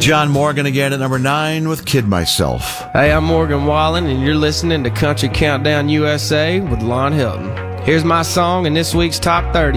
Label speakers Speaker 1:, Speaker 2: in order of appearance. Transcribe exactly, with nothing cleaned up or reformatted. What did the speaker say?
Speaker 1: John Morgan again at number nine with Kid Myself.
Speaker 2: Hey, I'm Morgan Wallen, and you're listening to Country Countdown U S A with Lon Hilton. Here's my song in this week's Top thirty.